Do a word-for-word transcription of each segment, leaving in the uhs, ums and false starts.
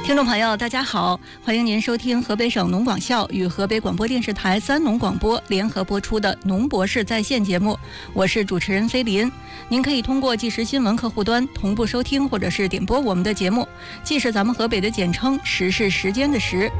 听众朋友大家好，欢迎您收听河北省农广校与河北广播电视台三农广播联合播出的农博士在线节目，我是主持人菲林。您可以通过即时新闻客户端同步收听或者是点播我们的节目，即是咱们河北的简称，时是时间的时。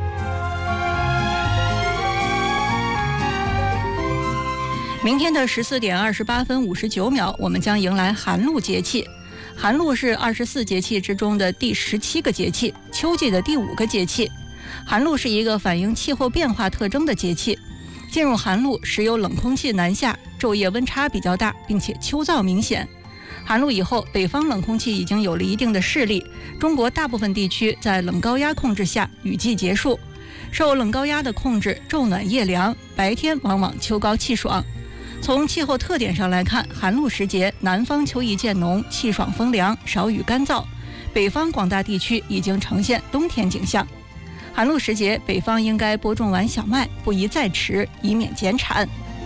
明天的十四点二十八分五十九秒，我们将迎来寒露节气。寒露是二十四节气之中的第十七个节气，秋季的第五个节气。寒露是一个反映气候变化特征的节气。进入寒露时有冷空气南下，昼夜温差比较大，并且秋燥明显。寒露以后，北方冷空气已经有了一定的势力，中国大部分地区在冷高压控制下，雨季结束。受冷高压的控制，昼暖夜凉，白天往往秋高气爽。从气候特点上来看，寒露时节，南方秋意渐浓，气爽风凉，少雨干燥；北方广大地区已经呈现冬天景象。寒露时节，北方应该播种完小麦，不宜再迟，以免减产。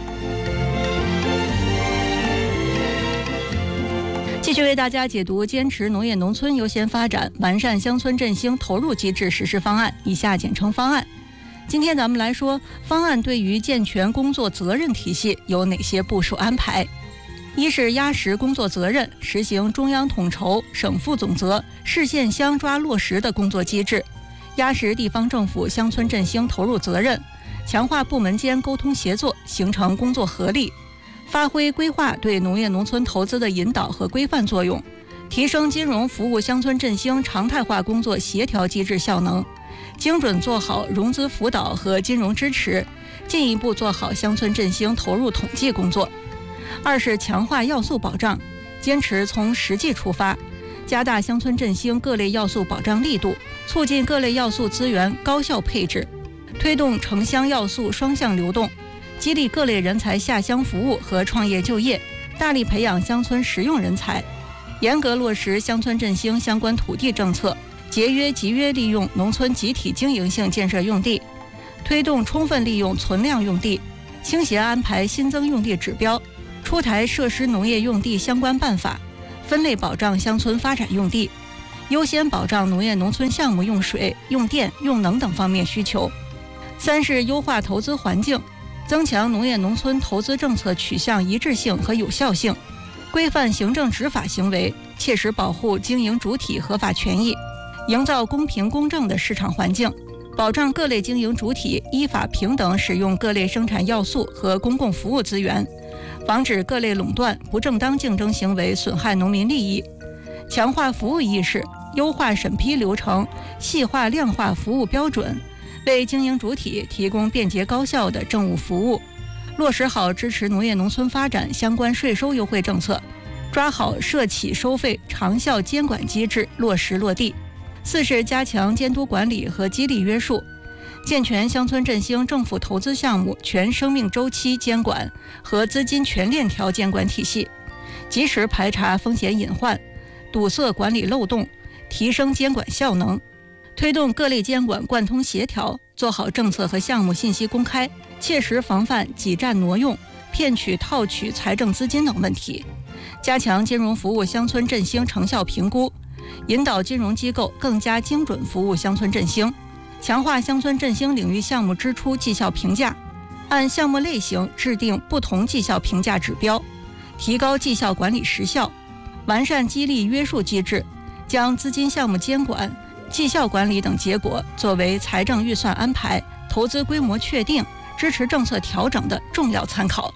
继续为大家解读坚持农业农村优先发展，完善乡村振兴投入机制实施方案，以下简称方案。今天咱们来说，方案对于健全工作责任体系有哪些部署安排？一是压实工作责任，实行中央统筹、省负总责、市县乡抓落实的工作机制，压实地方政府乡村振兴投入责任，强化部门间沟通协作，形成工作合力，发挥规划对农业农村投资的引导和规范作用，提升金融服务乡村振兴常态化工作协调机制效能，精准做好融资辅导和金融支持，进一步做好乡村振兴投入统计工作。二是强化要素保障，坚持从实际出发，加大乡村振兴各类要素保障力度，促进各类要素资源高效配置，推动城乡要素双向流动，激励各类人才下乡服务和创业就业，大力培养乡村实用人才，严格落实乡村振兴相关土地政策，节约集约利用农村集体经营性建设用地，推动充分利用存量用地，倾斜安排新增用地指标，出台设施农业用地相关办法，分类保障乡村发展用地，优先保障农业农村项目用水、用电、用能等方面需求。三是优化投资环境，增强农业农村投资政策取向一致性和有效性，规范行政执法行为，切实保护经营主体合法权益，营造公平公正的市场环境，保障各类经营主体依法平等使用各类生产要素和公共服务资源，防止各类垄断、不正当竞争行为损害农民利益，强化服务意识，优化审批流程，细化量化服务标准，为经营主体提供便捷高效的政务服务，落实好支持农业农村发展相关税收优惠政策，抓好社企收费长效监管机制落实落地。四是加强监督管理和激励约束，健全乡村振兴政府投资项目全生命周期监管和资金全链条监管体系，及时排查风险隐患，堵塞管理漏洞，提升监管效能，推动各类监管贯通协调，做好政策和项目信息公开，切实防范挤占挪用、骗取套取财政资金等问题，加强金融服务乡村振兴成效评估，引导金融机构更加精准服务乡村振兴，强化乡村振兴领域项目支出绩效评价，按项目类型制定不同绩效评价指标，提高绩效管理时效，完善激励约束机制，将资金项目监管、绩效管理等结果作为财政预算安排、投资规模确定、支持政策调整的重要参考。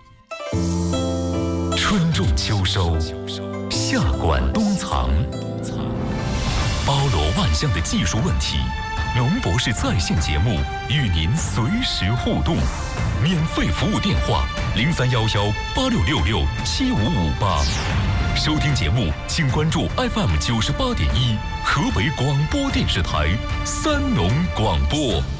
春种秋收，夏管冬藏，包罗万象的技术问题，农博士在线节目与您随时互动，免费服务电话零三幺幺八六六六七五五八。收听节目请关注 F M 九十八点一河北广播电视台三农广播。